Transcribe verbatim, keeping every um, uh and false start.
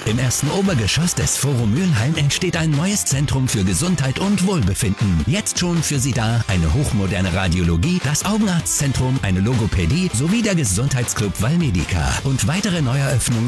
Im ersten Obergeschoss des Forum Mülheim entsteht ein neues Zentrum für Gesundheit und Wohlbefinden. Jetzt schon für Sie da eine hochmoderne Radiologie, das Augenarztzentrum, eine Logopädie sowie der Gesundheitsclub Valmedica und weitere Neueröffnungen